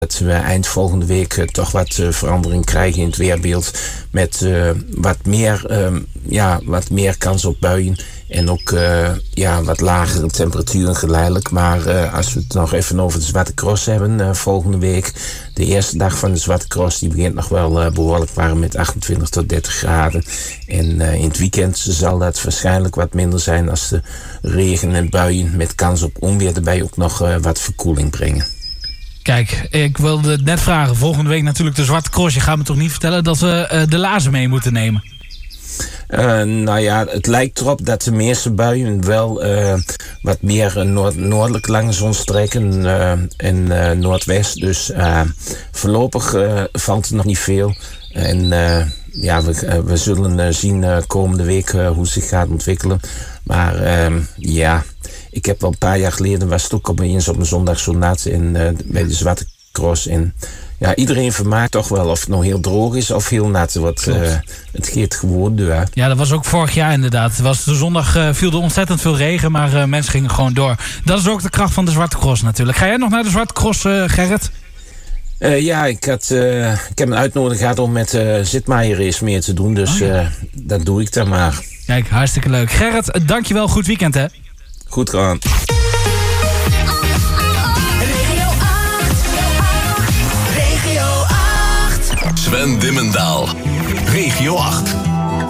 dat we eind volgende week toch wat verandering krijgen in het weerbeeld. Met wat meer kans op buien. En ook wat lagere temperaturen geleidelijk. Maar als we het nog even over de Zwarte Cross hebben volgende week. De eerste dag van de Zwarte Cross die begint nog wel behoorlijk warm met 28 tot 30 graden. En in het weekend zal dat waarschijnlijk wat minder zijn als de regen en buien met kans op onweer erbij ook nog wat verkoeling brengen. Kijk, ik wilde het net vragen. Volgende week natuurlijk de Zwarte Cross. Je gaat me toch niet vertellen dat we de laarzen mee moeten nemen? Het lijkt erop dat de meeste buien wel wat meer noordelijk langs ons trekken en noordwest. Dus voorlopig valt er nog niet veel. En we zullen zien komende week hoe het zich gaat ontwikkelen. Maar ik heb wel een paar jaar geleden was het ook op een zondag zo nat bij de Zwarte Cross. En ja, iedereen vermaakt toch wel of het nou heel droog is of heel nat. Het geeft gewoon door. Ja, dat was ook vorig jaar inderdaad. De zondag viel er ontzettend veel regen, maar mensen gingen gewoon door. Dat is ook de kracht van de Zwarte Cross natuurlijk. Ga jij nog naar de Zwarte Cross, Gerrit? Ik heb een uitnodiging gehad om met Zitmaier race meer te doen. Dus dat doe ik dan maar. Kijk, hartstikke leuk. Gerrit, dankjewel. Goed weekend, hè? Goed gedaan. Sven Dimmendaal. Regio 8.